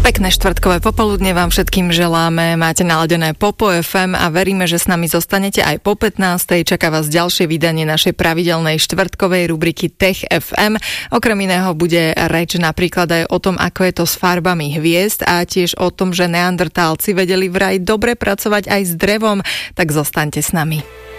Pekné štvrtkové popoludne vám všetkým želáme. Máte naladené Popo FM a veríme, že s nami zostanete aj po 15. Čaká vás ďalšie vydanie našej pravidelnej štvrtkovej rubriky Tech FM. Okrem iného bude reč napríklad aj o tom, ako je to s farbami hviezd a tiež o tom, že neandertálci vedeli vraj dobre pracovať aj s drevom. Tak zostaňte s nami.